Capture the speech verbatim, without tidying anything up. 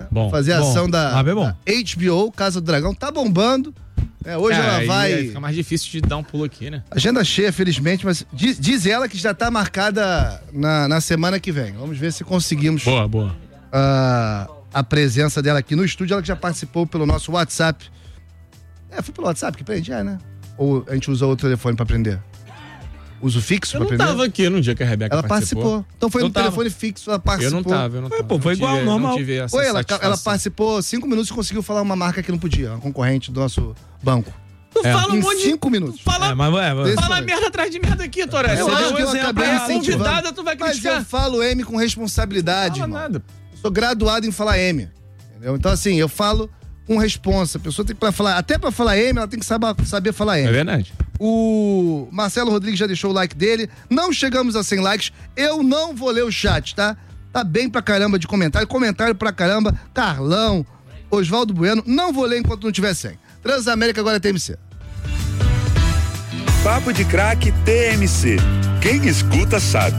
Bom, fazer a bom. ação da, Ah, bem bom. da H B O, Casa do Dragão, tá bombando. É, hoje É, ela aí vai... Fica mais difícil de dar um pulo aqui, né? Agenda cheia, felizmente, mas diz, diz ela que já tá marcada na, na semana que vem. Vamos ver se conseguimos Boa, boa. uh, a presença dela aqui no estúdio. Ela que já participou pelo nosso WhatsApp. É, foi pelo WhatsApp que prende, é, né? Ou a gente usa outro telefone pra prender? Uso fixo Eu pra não prender? tava aqui no dia que a Rebeca Ela participou. participou. Então foi Eu no tava. telefone fixo, ela participou. Eu não tava, eu não tava. Pô, foi Não igual, tive- normal. Não tive essa Oi, ela, satisfação. ela participou cinco minutos e conseguiu falar uma marca que não podia, uma concorrente do nosso banco. Tu É. fala um Em monte de... cinco minutos. Fala, É, mas, é, mas... Desse- fala merda atrás de merda aqui, Toré. Eu Você acho deu que um eu exemplo acabei aí, a incentivando. convidada, tu vai Mas criticar. eu falo M com responsabilidade, Não fala irmão. nada. Sou graduado em falar M. Entendeu? Então, assim, eu falo com responsa. A pessoa tem que pra falar, até pra falar M, ela tem que saber, saber falar M. É verdade. O Marcelo Rodrigues já deixou o like dele. Não chegamos a cem likes. Eu não vou ler o chat, tá? Tá bem pra caramba de comentário. Comentário pra caramba. Carlão, Oswaldo Bueno. Não vou ler enquanto não tiver cem. Transamérica agora é T M C. Papo de Craque T M C. Quem escuta sabe.